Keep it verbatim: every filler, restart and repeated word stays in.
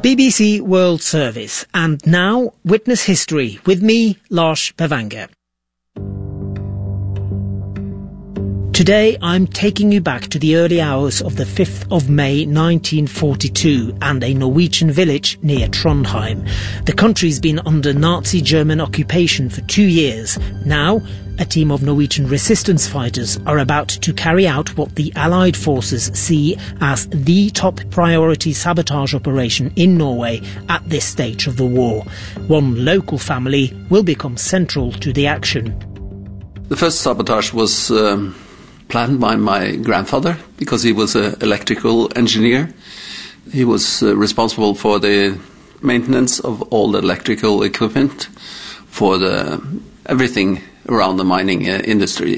B B C World Service, and now Witness History with me, Lars Bavanger. Today I'm taking you back to the early hours of the fifth of May nineteen forty-two and a Norwegian village near Trondheim. The country's been under Nazi German occupation for two years. Now, a team of Norwegian resistance fighters are about to carry out what the Allied forces see as the top priority sabotage operation in Norway at this stage of the war. One local family will become central to the action. The first sabotage was um, planned by my grandfather because he was an electrical engineer. He was uh, responsible for the maintenance of all the electrical equipment for the everything around the mining uh, industry.